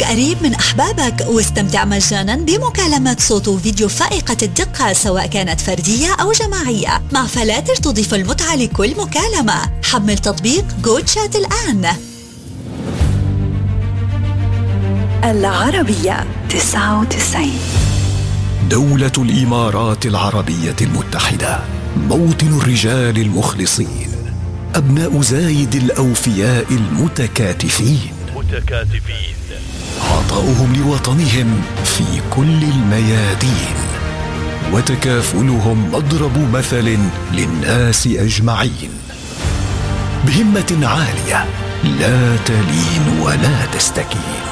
خليك قريب من أحبابك واستمتع مجانا بمكالمات صوت وفيديو فائقة الدقة سواء كانت فردية أو جماعية. مع فلاتر تضيف المتعة لكل مكالمة. حمل تطبيق جو تشات الآن. العربية 99. دولة الإمارات العربية المتحدة، موطن الرجال المخلصين، أبناء زايد الأوفياء المتكاتفين، عطاؤهم لوطنهم في كل الميادين، وتكافلهم مضرب مثل للناس أجمعين، بهمة عالية لا تلين ولا تستكين.